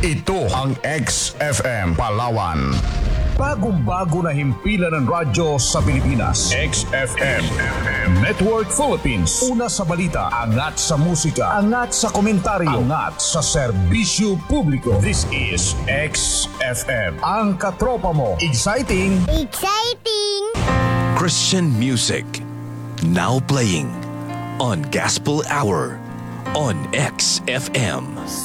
Ito ang XFM Palawan. Bagong-bago na himpilan ng radyo sa Pilipinas. XFM Network Philippines. Una sa balita, angat sa musika, angat sa komentaryo, angat sa serbisyo publiko. This is XFM. Ang katropa mo. Exciting! Exciting! Christian music. Now playing on Gospel Hour on XFM.